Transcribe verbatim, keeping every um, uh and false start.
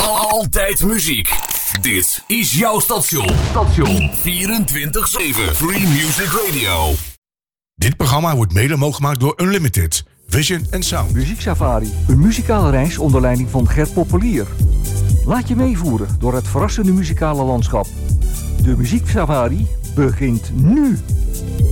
Altijd muziek. Dit is jouw station. Station vierentwintig zeven. Free Music Radio. Dit programma wordt mede mogelijk gemaakt door Unlimited, Vision en Sound. Muziek Safari, een muzikale reis onder leiding van Gert Poppelier. Laat je meevoeren door het verrassende muzikale landschap. De Muziek Safari begint nu.